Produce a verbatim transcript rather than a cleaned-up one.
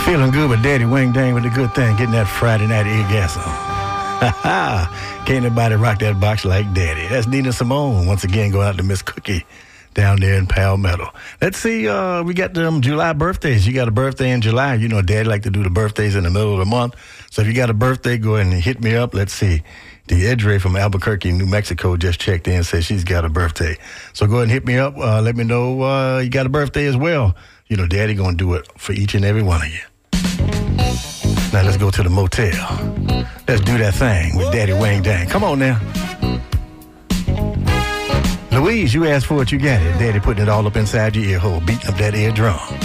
Feeling good with Daddy Wang Dang with the good thing, getting that Friday night ear gas on. Ha ha! Can't nobody rock that box like Daddy. That's Nina Simone. Once again, going out to Miss Cookie down there in Palmetto. Let's see, uh, we got them July birthdays. You got a birthday in July. You know, Daddy like to do the birthdays in the middle of the month. So if you got a birthday, go ahead and hit me up. Let's see. Deidre from Albuquerque, New Mexico just checked in and said she's got a birthday. So go ahead and hit me up. Uh, let me know uh, you got a birthday as well. You know, Daddy going to do it for each and every one of you. Now let's go to the motel. Let's do that thing with Daddy Wang Dang. Come on now. Louise, you asked for it, you got it. Daddy putting it all up inside your ear hole, beating up that ear drum.